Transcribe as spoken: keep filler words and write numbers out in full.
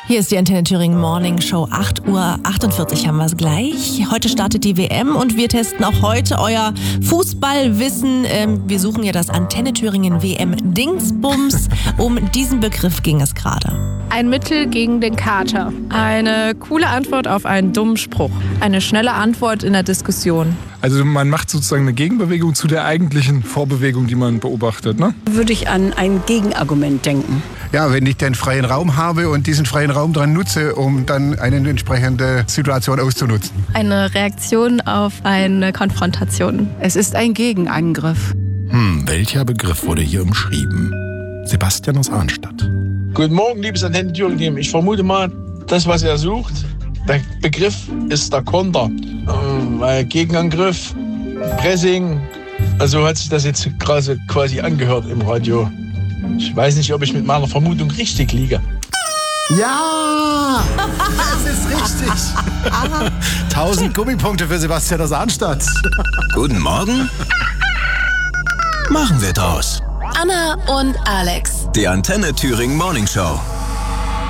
Hier ist die Antenne Thüringen Morning Show. acht Uhr achtundvierzig haben wir es gleich. Heute startet die W M und wir testen auch heute euer Fußballwissen. Ähm, wir suchen ja das Antenne Thüringen W M Dingsbums. Um diesen Begriff ging es gerade. Ein Mittel gegen den Kater. Eine coole Antwort auf einen dummen Spruch. Eine schnelle Antwort in der Diskussion. Also man macht sozusagen eine Gegenbewegung zu der eigentlichen Vorbewegung, die man beobachtet, ne? Würde ich an ein Gegenargument denken. Ja, wenn ich den freien Raum habe und diesen freien Raum dran nutze, um dann eine entsprechende Situation auszunutzen. Eine Reaktion auf eine Konfrontation. Es ist ein Gegenangriff. Hm, welcher Begriff wurde hier umschrieben? Sebastian aus Arnstadt. Guten Morgen, liebes Antenne Thüringen. Ich vermute mal, das, was er sucht, der Begriff ist der Konter. Ähm, weil Gegenangriff, Pressing, also hat sich das jetzt gerade quasi angehört im Radio. Ich weiß nicht, ob ich mit meiner Vermutung richtig liege. Ja! Das ist richtig! Tausend Gummipunkte für Sebastian aus Arnstadt. Guten Morgen. Machen wir draus. Anna und Alex. Die Antenne Thüringen Morning Show.